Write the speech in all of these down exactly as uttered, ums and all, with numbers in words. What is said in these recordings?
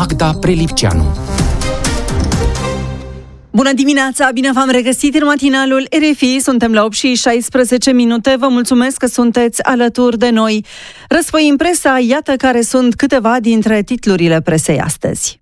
Magda Prelipceanu. Bună dimineața, bine v-am regăsit în matinalul R F I, suntem la opt și șaisprezece minute, vă mulțumesc că sunteți alături de noi. Răsfoim presa, iată care sunt câteva dintre titlurile presei astăzi.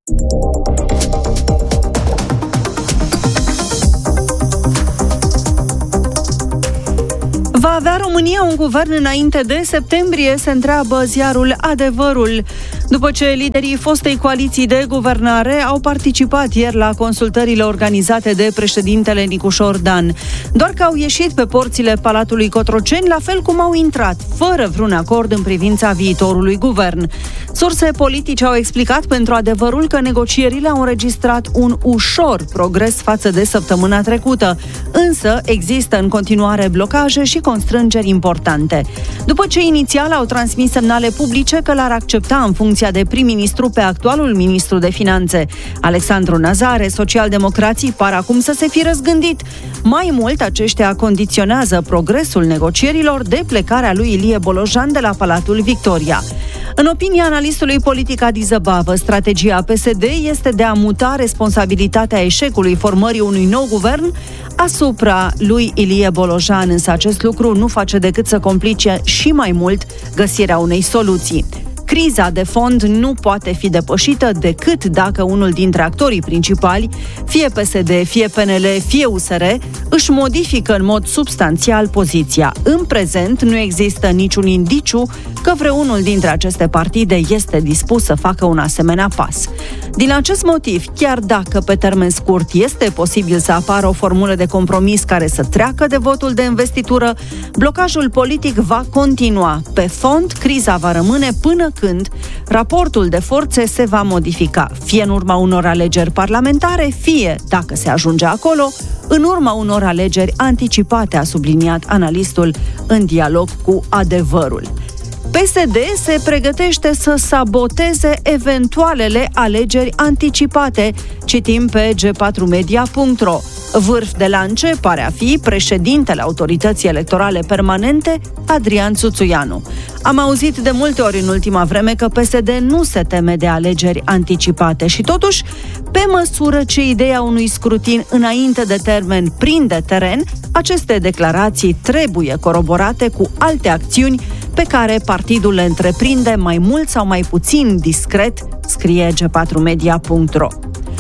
Va avea România un guvern înainte de septembrie, se întreabă ziarul Adevărul. După ce liderii fostei coaliții de guvernare au participat ieri la consultările organizate de președintele Nicușor Dan, doar că au ieșit pe porțile Palatului Cotroceni, la fel cum au intrat, fără vreun acord în privința viitorului guvern. Surse politice au explicat pentru Adevărul că negocierile au înregistrat un ușor progres față de săptămâna trecută, însă există în continuare blocaje și constrângeri importante. După ce inițial au transmis semnale publice că l-ar accepta în funcție de prim-ministru pe actualul ministru de finanțe, Alexandru Nazare, socialdemocrații par acum să se fi răzgândit. Mai mult, aceștia condiționează progresul negocierilor de plecarea lui Ilie Bolojan de la Palatul Victoria. În opinia analistului politic Adi Zăbavă, strategia P S D este de a muta responsabilitatea eșecului formării unui nou guvern asupra lui Ilie Bolojan, însă acest lucru nu face decât să complice și mai mult găsirea unei soluții. Criza de fond nu poate fi depășită decât dacă unul dintre actorii principali, fie P S D, fie P N L, fie U S R, își modifică în mod substanțial poziția. În prezent nu există niciun indiciu că vreunul dintre aceste partide este dispus să facă un asemenea pas. Din acest motiv, chiar dacă pe termen scurt este posibil să apară o formulă de compromis care să treacă de votul de investitură, blocajul politic va continua. Pe fond, criza va rămâne până când raportul de forțe se va modifica, fie în urma unor alegeri parlamentare, fie, dacă se ajunge acolo, în urma unor alegeri anticipate, a subliniat analistul în dialog cu Adevărul. P S D se pregătește să saboteze eventualele alegeri anticipate, citim pe G patru media punct ro. Vârf de lance pare a fi președintele Autorității Electorale Permanente, Adrian Țuțuianu. Am auzit de multe ori în ultima vreme că P S D nu se teme de alegeri anticipate și totuși, pe măsură ce ideea unui scrutin înainte de termen prinde teren, aceste declarații trebuie coroborate cu alte acțiuni pe care partidul le întreprinde mai mult sau mai puțin discret, scrie G patru media punct ro.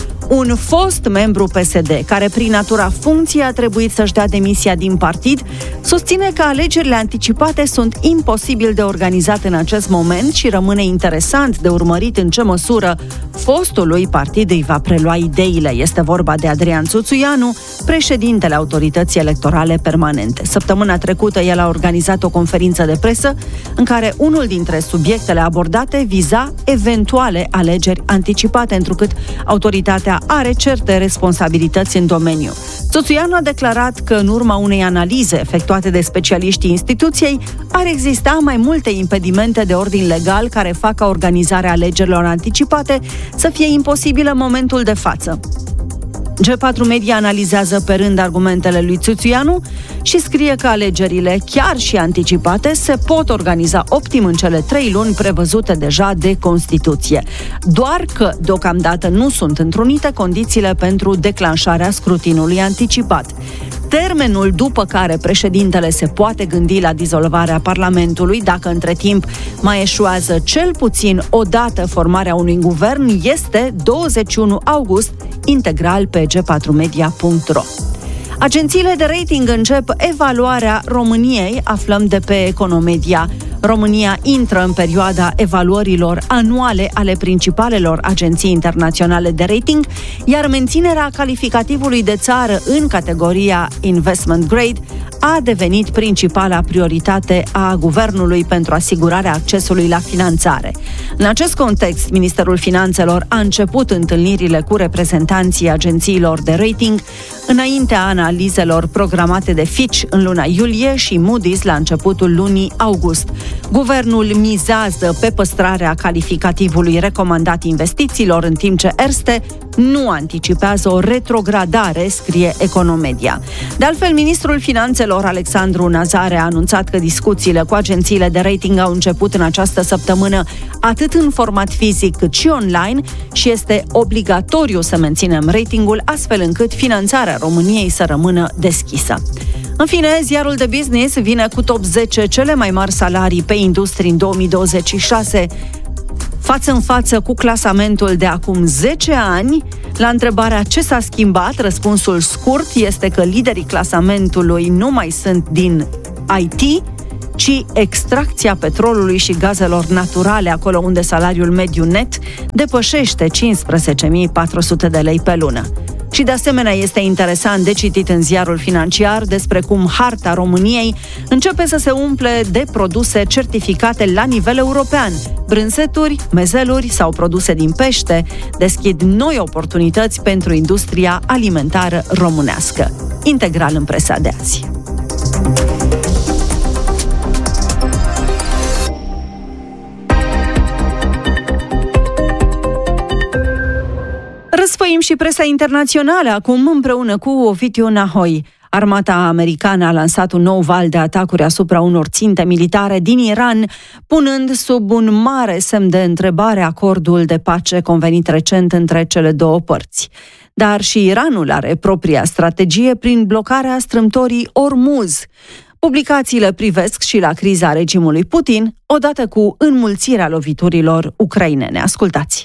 Un fost membru P S D, care prin natura funcției a trebuit să-și dea demisia din partid, susține că alegerile anticipate sunt imposibil de organizat în acest moment și rămâne interesant de urmărit în ce măsură fostului partid îi va prelua ideile. Este vorba de Adrian Țuțuianu, președintele Autorității Electorale Permanente. Săptămâna trecută el a organizat o conferință de presă în care unul dintre subiectele abordate viza eventuale alegeri anticipate, întrucât autoritatea are certe responsabilități în domeniu. Țuțuianu a declarat că în urma unei analize efectuate de specialiștii instituției ar exista mai multe impedimente de ordin legal care fac ca organizarea alegerilor anticipate să fie imposibilă în momentul de față. G patru Media analizează pe rând argumentele lui Țuțuianu și scrie că alegerile, chiar și anticipate, se pot organiza optim în cele trei luni prevăzute deja de Constituție. Doar că, deocamdată, nu sunt întrunite condițiile pentru declanșarea scrutinului anticipat. Termenul după care președintele se poate gândi la dizolvarea Parlamentului, dacă între timp mai eșuează cel puțin o dată formarea unui guvern, este douăzeci și unu august, integral pe G patru media punct ro. Agențiile de rating încep evaluarea României, aflăm de pe Economedia. România intră în perioada evaluărilor anuale ale principalelor agenții internaționale de rating, iar menținerea calificativului de țară în categoria Investment Grade a devenit principala prioritate a guvernului pentru asigurarea accesului la finanțare. În acest context, Ministerul Finanțelor a început întâlnirile cu reprezentanții agențiilor de rating înaintea analizelor programate de Fitch în luna iulie și Moody's la începutul lunii august. Guvernul mizează pe păstrarea calificativului recomandat investițiilor, în timp ce Erste nu anticipează o retrogradare, scrie Economedia. De altfel, Ministrul Finanțelor gazelor, Alexandru Nazare, a anunțat că discuțiile cu agențiile de rating au început în această săptămână atât în format fizic cât și online și este obligatoriu să menținem ratingul astfel încât finanțarea României să rămână deschisă. În fine, ziarul de business vine cu top zece cele mai mari salarii pe industrie în două mii douăzeci și șase, față în față cu clasamentul de acum zece ani. La întrebarea ce s-a schimbat, răspunsul scurt este că liderii clasamentului nu mai sunt din I T, ci extracția petrolului și gazelor naturale, acolo unde salariul mediu net depășește cincisprezece mii patru sute de lei pe lună. Și de asemenea este interesant de citit în ziarul financiar despre cum harta României începe să se umple de produse certificate la nivel european. Brânzeturi, mezeluri sau produse din pește deschid noi oportunități pentru industria alimentară românească. Integral în presa de azi. Răsfoim și presa internațională acum împreună cu Ovidiu Nahoi. Armata americană a lansat un nou val de atacuri asupra unor ținte militare din Iran, punând sub un mare semn de întrebare acordul de pace convenit recent între cele două părți. Dar și Iranul are propria strategie prin blocarea strâmtorii Ormuz. Publicațiile privesc și la criza regimului Putin, odată cu înmulțirea loviturilor ucrainene. Ascultați!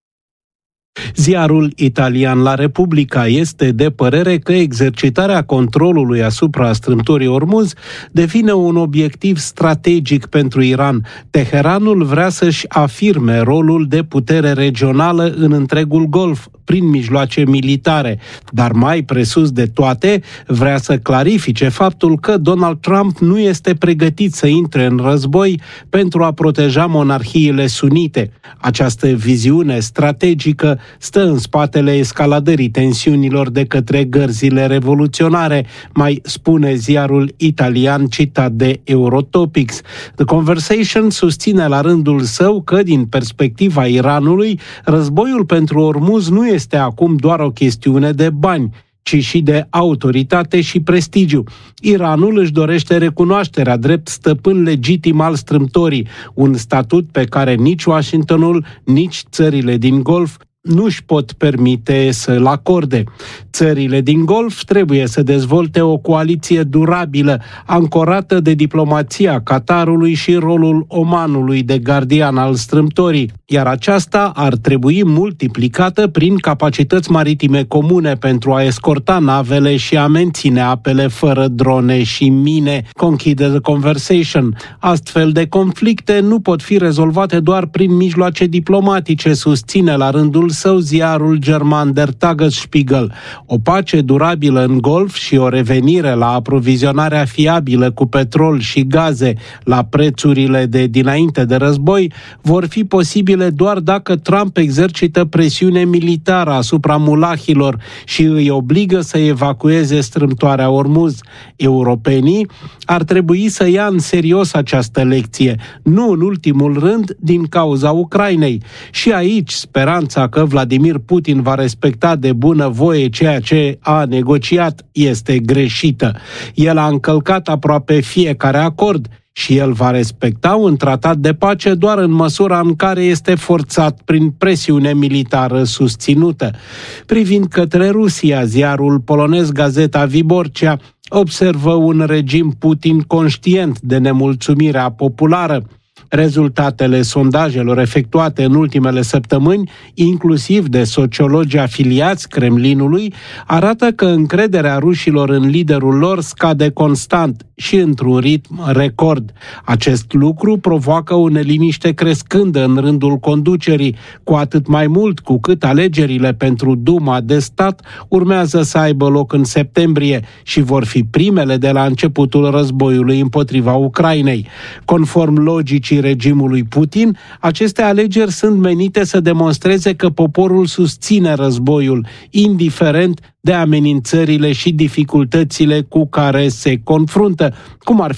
Ziarul italian La Repubblica este de părere că exercitarea controlului asupra strâmtorii Ormuz devine un obiectiv strategic pentru Iran. Teheranul vrea să-și afirme rolul de putere regională în întregul Golf, prin mijloace militare, dar mai presus de toate, vrea să clarifice faptul că Donald Trump nu este pregătit să intre în război pentru a proteja monarhiile sunite. Această viziune strategică stă în spatele escaladării tensiunilor de către gărzile revoluționare, mai spune ziarul italian citat de Eurotopics. The Conversation susține la rândul său că, din perspectiva Iranului, războiul pentru Ormuz nu este acum doar o chestiune de bani, ci și de autoritate și prestigiu. Iranul își dorește recunoașterea drept stăpân legitim al strâmtorii, un statut pe care nici Washingtonul, nici țările din Golf nu își pot permite să-l acorde. Țările din Golf trebuie să dezvolte o coaliție durabilă, ancorată de diplomația Qatarului și rolul Omanului de gardian al strâmtorii, iar aceasta ar trebui multiplicată prin capacități maritime comune pentru a escorta navele și a menține apele fără drone și mine, conchide The Conversation. Astfel de conflicte nu pot fi rezolvate doar prin mijloace diplomatice, susține la rândul său ziarul german Der Tagesspiegel. O pace durabilă în Golf și o revenire la aprovizionarea fiabilă cu petrol și gaze la prețurile de dinainte de război vor fi posibile doar dacă Trump exercită presiune militară asupra mulahilor și îi obligă să evacueze strâmtoarea Ormuz. Europenii ar trebui să ia în serios această lecție, nu în ultimul rând din cauza Ucrainei. Și aici speranța că Vladimir Putin va respecta de bună voie ceea ce a negociat este greșită. El a încălcat aproape fiecare acord și el va respecta un tratat de pace doar în măsura în care este forțat prin presiune militară susținută. Privind către Rusia, ziarul polonez Gazeta Wyborcza observă un regim Putin conștient de nemulțumirea populară. Rezultatele sondajelor efectuate în ultimele săptămâni, inclusiv de sociologi afiliați Kremlinului, arată că încrederea rușilor în liderul lor scade constant și într-un ritm record. Acest lucru provoacă o neliniște crescândă în rândul conducerii, cu atât mai mult cu cât alegerile pentru Duma de stat urmează să aibă loc în septembrie și vor fi primele de la începutul războiului împotriva Ucrainei. Conform logicii regimului Putin, aceste alegeri sunt menite să demonstreze că poporul susține războiul, indiferent de amenințările și dificultățile cu care se confruntă, cum ar fi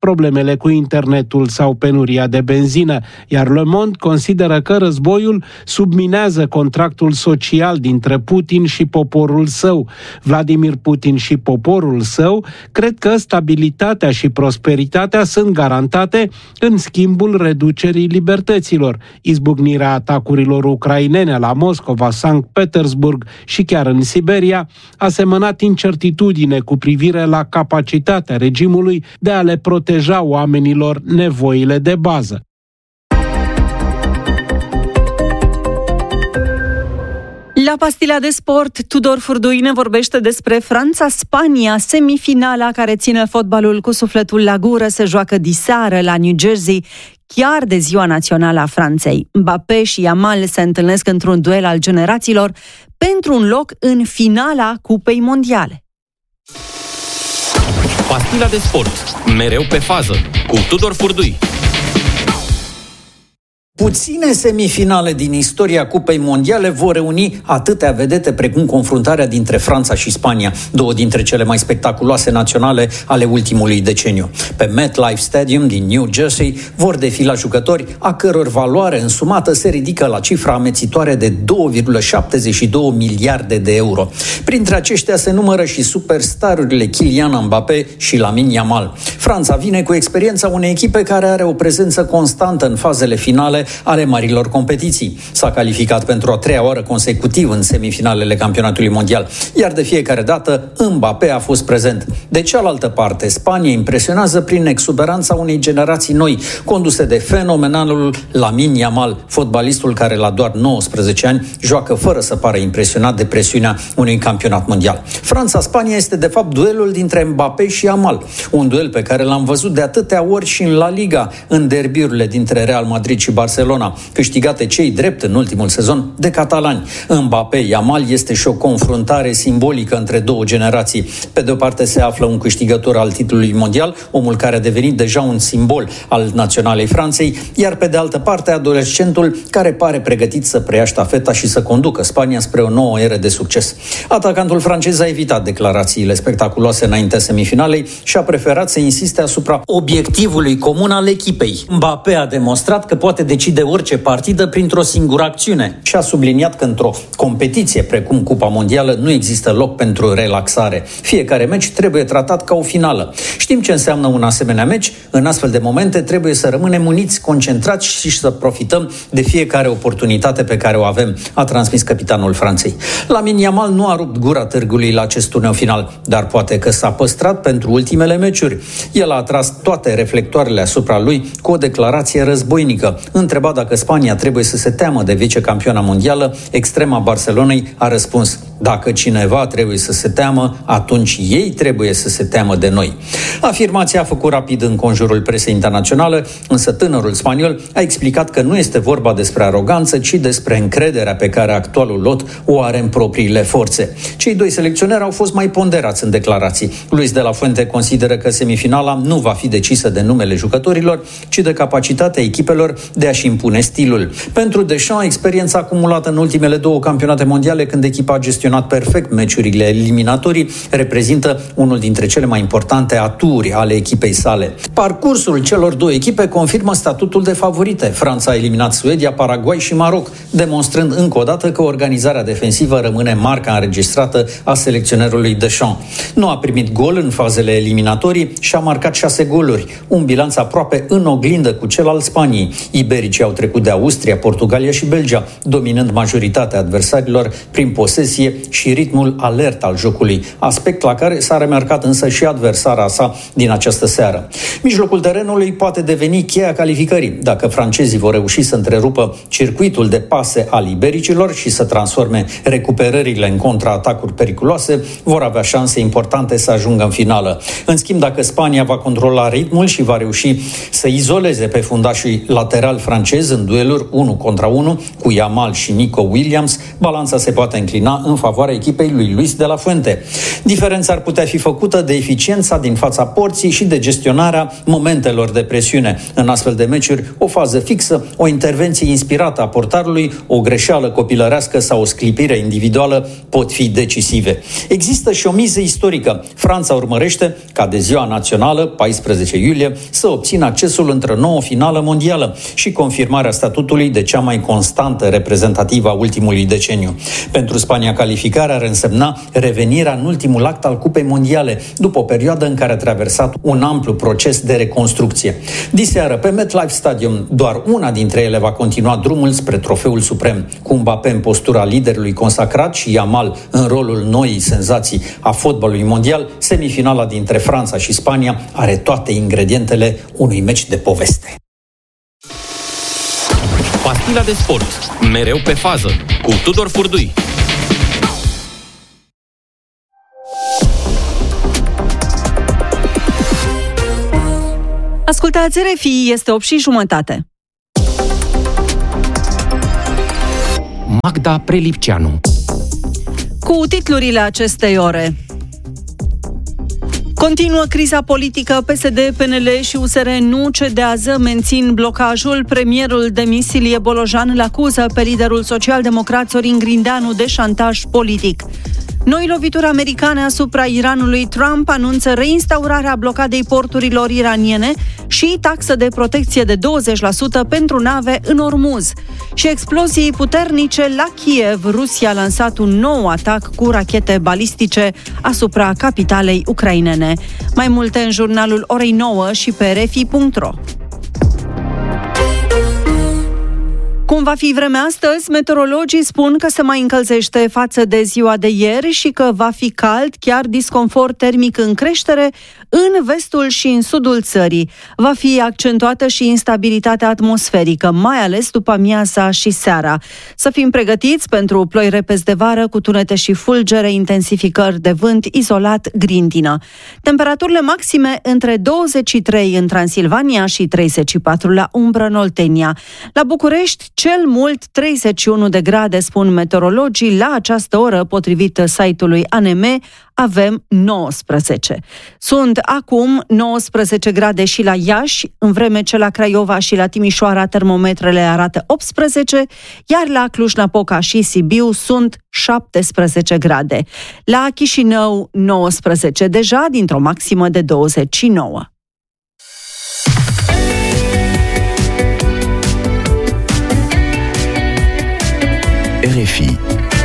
problemele cu internetul sau penuria de benzină, iar Le Monde consideră că războiul subminează contractul social dintre Putin și poporul său. Vladimir Putin și poporul său cred că stabilitatea și prosperitatea sunt garantate în schimbul reducerii libertăților. Izbucnirea atacurilor ucrainene la Moscova, Sankt Petersburg și chiar în Siberia a semănat incertitudine cu privire la capacitatea regimului de a le proteja oamenilor nevoile de bază. La Pastila de Sport, Tudor Furdui ne vorbește despre Franța-Spania, semifinala care ține fotbalul cu sufletul la gură, se joacă diseară la New Jersey, chiar de ziua națională a Franței. Mbappé și Yamal se întâlnesc într-un duel al generațiilor pentru un loc în finala Cupei Mondiale. Pastila de Sport, mereu pe fază, cu Tudor Furdui. Puține semifinale din istoria Cupei Mondiale vor reuni atâtea vedete precum confruntarea dintre Franța și Spania, două dintre cele mai spectaculoase naționale ale ultimului deceniu. Pe MetLife Stadium din New Jersey vor defila jucători a căror valoare însumată se ridică la cifra amețitoare de două virgulă șaptezeci și două miliarde de euro. Printre aceștia se numără și superstarurile Kylian Mbappé și Lamine Yamal. Franța vine cu experiența unei echipe care are o prezență constantă în fazele finale ale marilor competiții. S-a calificat pentru a treia oară consecutiv în semifinalele campionatului mondial, iar de fiecare dată Mbappé a fost prezent. De cealaltă parte, Spania impresionează prin exuberanța unei generații noi, conduse de fenomenalul Lamine Yamal, fotbalistul care la doar nouăsprezece ani joacă fără să pară impresionat de presiunea unui campionat mondial. Franța-Spania este de fapt duelul dintre Mbappé și Yamal, un duel pe care l-am văzut de atâtea ori și în La Liga, în derbiurile dintre Real Madrid și Barcelona, câștigate cei drept în ultimul sezon de catalani. Mbappé-Yamal este și o confruntare simbolică între două generații. Pe de o parte se află un câștigător al titlului mondial, omul care a devenit deja un simbol al naționalei Franței, iar pe de altă parte adolescentul care pare pregătit să preia ștafeta și să conducă Spania spre o nouă eră de succes. Atacantul francez a evitat declarațiile spectaculoase înaintea semifinalei și a preferat să insiste asupra obiectivului comun al echipei. Mbappé a demonstrat că poate decide orice partidă printr-o singură acțiune și a subliniat că într-o competiție precum Cupa Mondială nu există loc pentru relaxare. Fiecare meci trebuie tratat ca o finală. Știm ce înseamnă un asemenea meci. În astfel de momente trebuie să rămânem uniți, concentrați și să profităm de fiecare oportunitate pe care o avem, a transmis capitanul Franței. Lamine Yamal nu a rupt gura târgului la acest turneu final, dar poate că s-a păstrat pentru ultimele meciuri. El a atras toate reflectoarele asupra lui cu o declarație războinică. Întrebat dacă Spania trebuie să se teamă de vicecampioana mondială, extrema Barcelonei a răspuns: dacă cineva trebuie să se teamă, atunci ei trebuie să se teamă de noi. Afirmația a făcut rapid în conjurul presei internaționale, însă tânărul spaniol a explicat că nu este vorba despre aroganță, ci despre încrederea pe care actualul lot o are în propriile forțe. Cei doi selecționeri au fost mai ponderați în declarații. Luis de la Fuente consideră că semifinala nu va fi decisă de numele jucătorilor, ci de capacitatea echipelor de a-și impune stilul. Pentru Deschamps, experiența acumulată în ultimele două campionate mondiale, când echipa a gestionat perfect meciurile eliminatorii, reprezintă unul dintre cele mai importante aturi ale echipei sale. Parcursul celor două echipe confirmă statutul de favorite. Franța a eliminat Suedia, Paraguay și Maroc, demonstrând încă o dată că organizarea defensivă rămâne marca înregistrată a selecționerului Deschamps. Nu a primit gol în fazele eliminatorii și a marcat șase goluri, un bilanț aproape în oglindă cu cel al Spaniei. Ibericii au trecut de Austria, Portugalia și Belgia, dominând majoritatea adversarilor prin posesie și ritmul alert al jocului, aspect la care s-a remarcat însă și adversara sa din această seară. Mijlocul terenului poate deveni cheia calificării. Dacă francezii vor reuși să întrerupă circuitul de pase al ibericilor și să transforme recuperările în contraatacuri periculoase, vor avea șanse importante să ajungă în finală. În schimb, dacă Spania va controla ritmul și va reuși să izoleze pe fundașii laterali francezi, francez în dueluri unu contra unu cu Yamal și Nico Williams, balanța se poate înclina în favoarea echipei lui Luis de la Fuente. Diferența ar putea fi făcută de eficiența din fața porții și de gestionarea momentelor de presiune. În astfel de meciuri, o fază fixă, o intervenție inspirată a portarului, o greșeală copilărească sau o sclipire individuală pot fi decisive. Există și o miză istorică. Franța urmărește, ca de ziua națională, paisprezece iulie, să obțină accesul într-o nouă finală mondială și confirmarea statutului de cea mai constantă reprezentativă a ultimului deceniu. Pentru Spania, calificarea ar însemna revenirea în ultimul act al Cupei Mondiale, după o perioadă în care a traversat un amplu proces de reconstrucție. Diseară, pe MetLife Stadium, doar una dintre ele va continua drumul spre trofeul suprem, cu Mbappé în postura liderului consacrat și Yamal în rolul noii senzații a fotbalului mondial. Semifinala dintre Franța și Spania are toate ingredientele unui meci de poveste. Pastila de sport, mereu pe fază, cu Tudor Furdui. Ascultați R F I, este opt și jumătate. Magda Prelipceanu. Cu titlurile acestei ore. Continuă criza politică, P S D, P N L și U S R nu cedează, mențin blocajul. Premierul demis Ilie Bolojan îl acuză pe liderul social-democrat Sorin Grindeanu de șantaj politic. Noi lovituri americane asupra Iranului. Trump anunță reinstaurarea blocadei porturilor iraniene și taxă de protecție de douăzeci la sută pentru nave în Ormuz. Și explozii puternice la Kiev. Rusia a lansat un nou atac cu rachete balistice asupra capitalei ucrainene. Mai multe în jurnalul orei nouă și pe r f i punct r o. Cum va fi vremea astăzi? Meteorologii spun că se mai încălzește față de ziua de ieri și că va fi cald, chiar disconfort termic în creștere în vestul și în sudul țării. Va fi accentuată și instabilitatea atmosferică, mai ales după amiaza și seara. Să fim pregătiți pentru ploi repezi de vară cu tunete și fulgere, intensificări de vânt izolat, grindină. Temperaturile maxime între douăzeci și trei în Transilvania și treizeci și patru la umbră în Oltenia. La București, cel mult treizeci și unu de grade, spun meteorologii. La această oră, potrivit site-ului A N M, avem nouăsprezece. Sunt acum nouăsprezece grade și la Iași, în vreme ce la Craiova și la Timișoara termometrele arată optsprezece, iar la Cluj-Napoca și Sibiu sunt șaptesprezece grade. La Chișinău nouăsprezece deja, dintr-o maximă de douăzeci și nouă. R F I.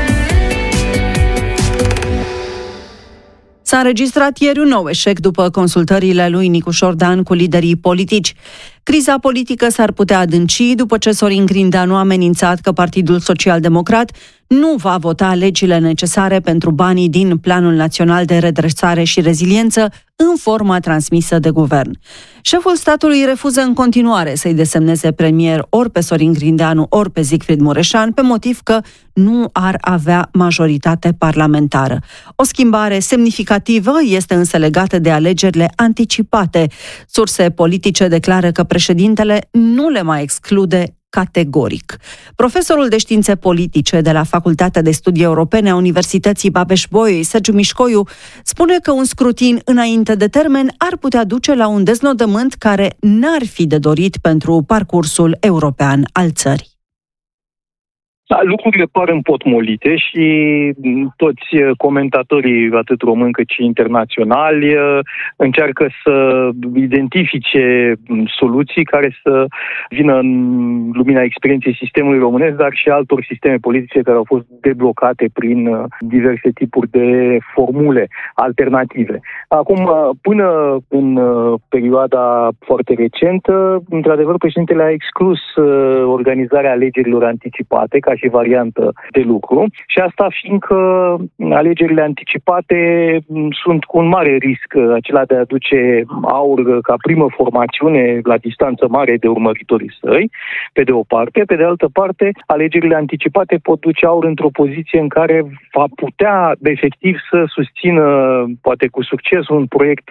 S-a înregistrat ieri un nou eșec după consultările lui Nicușor Dan cu liderii politici. Criza politică s-ar putea adânci după ce Sorin Grindeanu a amenințat că Partidul Social-Democrat nu va vota legile necesare pentru banii din Planul Național de Redresare și Reziliență în forma transmisă de guvern. Șeful statului refuză în continuare să-i desemneze premier ori pe Sorin Grindeanu, ori pe Siegfried Mureșan, pe motiv că nu ar avea majoritate parlamentară. O schimbare semnificativă este însă legată de alegerile anticipate. Surse politice declară că președintele nu le mai exclude categoric. Profesorul de științe politice de la Facultatea de Studii Europene a Universității Babeș-Bolyai, Sergiu Mișcoiu, spune că un scrutin înainte de termen ar putea duce la un deznodământ care n-ar fi de dorit pentru parcursul european al țării. Da, lucrurile par împotmolite și toți comentatorii, atât români cât și internaționali, încearcă să identifice soluții care să vină în lumina experienței sistemului românesc, dar și altor sisteme politice care au fost deblocate prin diverse tipuri de formule alternative. Acum, până în perioada foarte recentă, într-adevăr, președintele a exclus organizarea alegerilor anticipate ca și variantă de lucru. Și asta fiindcă alegerile anticipate sunt cu un mare risc, acela de a aduce AUR ca primă formațiune la distanță mare de urmăritorii săi, pe de o parte. Pe de altă parte, alegerile anticipate pot duce AUR într-o poziție în care va putea efectiv să susțină, poate cu succes, un proiect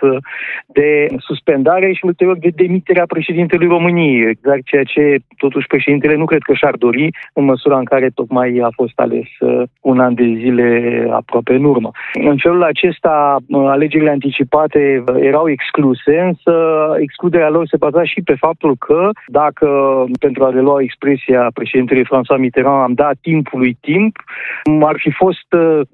de suspendare și ulterior de demiterea președintelui României, exact ceea ce totuși președintele nu cred că și-ar dori, în măsura în care tocmai a fost ales un an de zile aproape în urmă. În felul acesta, alegerile anticipate erau excluse, însă excluderea lor se baza și pe faptul că dacă, pentru a relua expresia președintelui François Mitterrand, am dat timpului timp, ar fi fost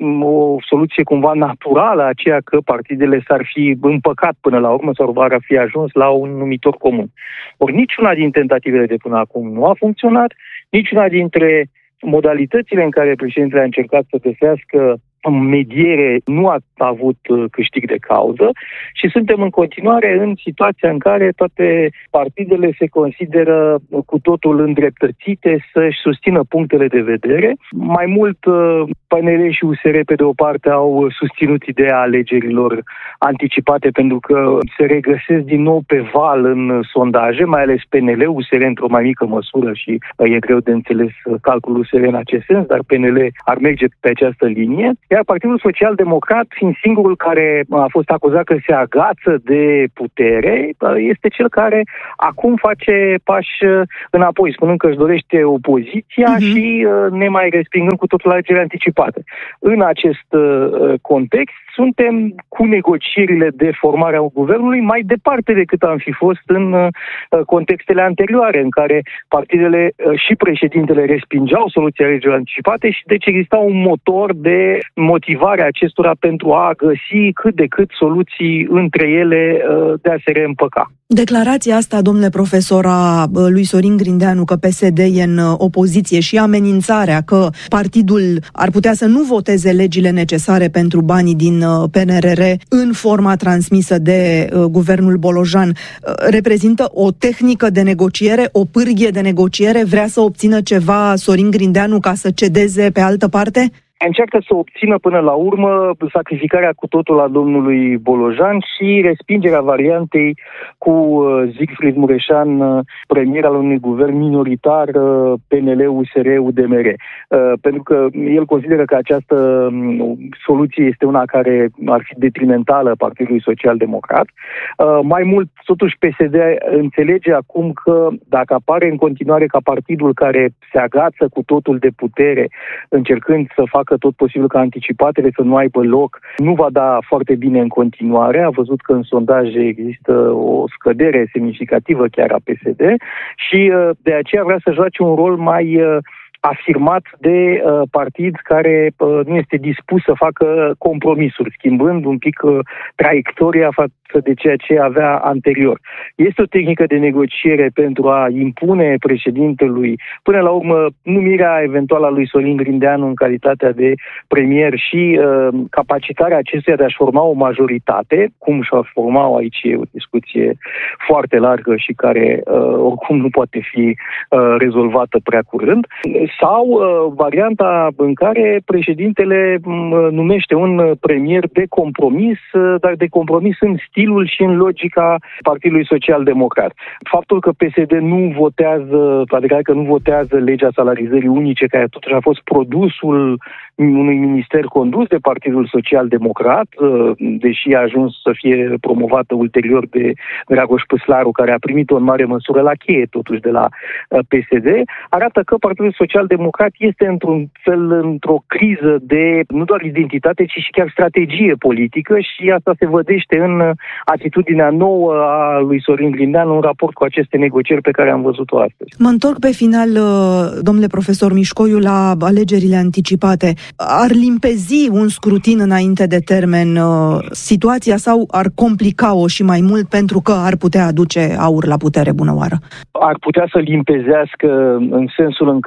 o soluție cumva naturală, aceea că partidele s-ar fi împăcat până la urmă sau ar fi ajuns la un numitor comun. Ori niciuna din tentativele de până acum nu a funcționat, niciuna dintre modalitățile în care președintele a încercat să găsească mediere nu a avut câștig de cauză și suntem în continuare în situația în care toate partidele se consideră cu totul îndreptățite să-și susțină punctele de vedere. Mai mult, P N L și U S R pe de o parte au susținut ideea alegerilor anticipate pentru că se regăsesc din nou pe val în sondaje, mai ales P N L, U S R într-o mai mică măsură și e greu de înțeles calculul U S R în acest sens, dar P N L ar merge pe această linie. Iar Partidul Social Democrat, fiind singurul care a fost acuzat că se agață de putere, este cel care acum face pași înapoi, spunând că își dorește opoziția uh-huh. și ne mai respingând cu totul alegerile anticipate. În acest context, suntem cu negocierile de formare a guvernului mai departe decât am fi fost în contextele anterioare, în care partidele și președintele respingeau soluția alegerilor anticipate și deci exista un motor de motivare a acestora pentru a găsi cât de cât soluții între ele de a se reîmpăca. Declarația asta, domnule profesor, a lui Sorin Grindeanu că P S D e în opoziție și amenințarea că partidul ar putea să nu voteze legile necesare pentru banii din P N R R în forma transmisă de guvernul Bolojan reprezintă o tehnică de negociere, o pârghie de negociere? Vrea să obțină ceva Sorin Grindeanu ca să cedeze pe altă parte? Încearcă să obțină până la urmă sacrificarea cu totul a domnului Bolojan și respingerea variantei cu Siegfried Mureșan, premier al unui guvern minoritar P N L, U S R, U D M R. Pentru că el consideră că această soluție este una care ar fi detrimentală Partidului Social Democrat. Mai mult, totuși, P S D înțelege acum că dacă apare în continuare ca partidul care se agață cu totul de putere, încercând să facă tot posibil ca anticipatele să nu aibă loc, nu va da foarte bine în continuare. A văzut că în sondaje există o scădere semnificativă chiar a P S D și de aceea vrea să joace un rol mai afirmat de uh, partid care uh, nu este dispus să facă compromisuri, schimbând un pic uh, traiectoria față de ceea ce avea anterior. Este o tehnică de negociere pentru a impune președintelui, până la urmă, numirea eventuală a lui Sorin Grindeanu în calitatea de premier și uh, capacitarea acestuia de a-și forma o majoritate, cum și-a format aici e o discuție foarte largă și care uh, oricum nu poate fi uh, rezolvată prea curând, sau uh, varianta în care președintele uh, numește un premier de compromis, uh, dar de compromis în stilul și în logica Partidului Social Democrat. Faptul că P S D nu votează, adică că nu votează legea salarizării unice, care totuși a fost produsul unui minister condus de Partidul Social Democrat, uh, deși a ajuns să fie promovată ulterior de Dragoș Păslaru, care a primit-o în mare măsură la cheie totuși de la uh, P S D, arată că Partidul Social Democrat este într-un fel într-o criză de nu doar identitate, ci și chiar strategie politică și asta se vădește în atitudinea nouă a lui Sorin Grindeanu în raport cu aceste negocieri pe care am văzut-o astăzi. Mă întorc pe final, domnule profesor Mișcoiu, la alegerile anticipate. Ar limpezi un scrutin înainte de termen situația sau ar complica-o și mai mult pentru că ar putea aduce AUR la putere, bună oară? Ar putea să limpezească în sensul în care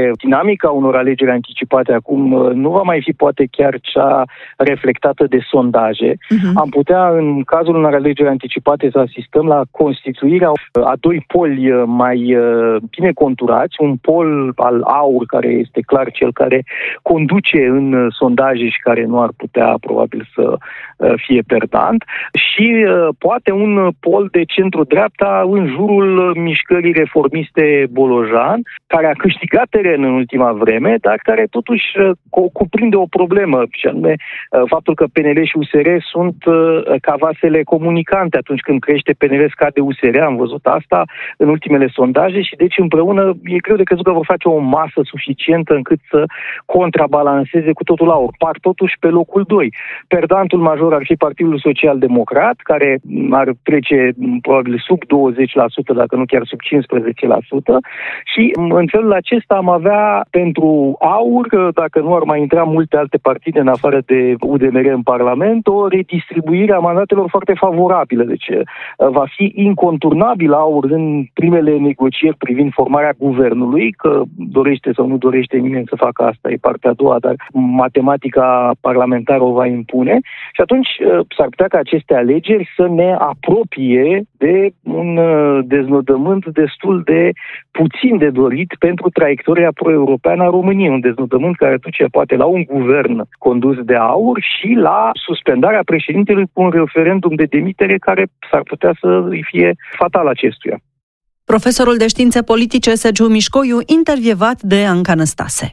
dinamica unor alegeri anticipate acum nu va mai fi poate chiar cea reflectată de sondaje. Uh-huh. Am putea, în cazul unor alegeri anticipate, să asistăm la constituirea a doi poli mai bine conturați, un pol al AUR, care este clar cel care conduce în sondaje și care nu ar putea probabil să fie perdant, și poate un pol de centru-dreapta în jurul mișcării reformiste Bolojan, care a câștigat teren în ultima vreme, dar care totuși cuprinde o problemă, și anume faptul că P N L și U S R sunt ca vasele comunicante. Atunci când crește P N L, scade U S R, am văzut asta în ultimele sondaje, și deci împreună e greu de crezut că vor face o masă suficientă încât să contrabalanceze cu totul AUR. Par totuși pe locul doi. Perdantul major ar fi Partidul Social Democrat, care ar trece probabil sub douăzeci la sută, dacă nu chiar sub cincisprezece la sută, și în felul acesta am avea pentru AUR, dacă nu ar mai intra multe alte partide în afară de U D M R în Parlament, o redistribuire a mandatelor foarte favorabilă. Deci va fi inconturnabil AUR în primele negocieri privind formarea guvernului, că dorește sau nu dorește nimeni să facă asta, e partea a doua, dar matematica parlamentară o va impune, și atunci s-ar putea ca aceste alegeri să ne apropie de un deznodământ destul de puțin de dorit pentru traiectoria pro-europeană a României, un deznodământ care duce poate la un guvern condus de AUR și la suspendarea președintelui cu un referendum de demitere care s-ar putea să îi fie fatal acestuia. Profesorul de științe politice Sergiu Mișcoiu, intervievat de Anca Năstase.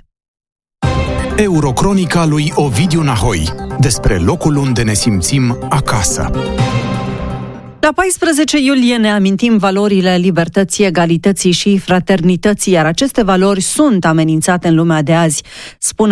Eurocronica lui Ovidiu Nahoi, despre locul unde ne simțim acasă. La paisprezece iulie ne amintim valorile libertății, egalității și fraternității, iar aceste valori sunt amenințate în lumea de azi, spune